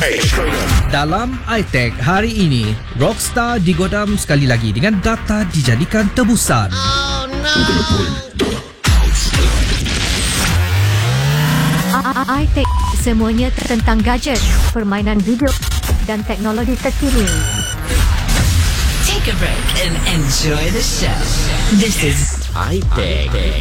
Dalam iTech hari ini, Rockstar digodam sekali lagi dengan data dijadikan tebusan. iTech, semuanya tentang gadget, permainan video dan teknologi terkini. Take a break and enjoy the show. This is iTech.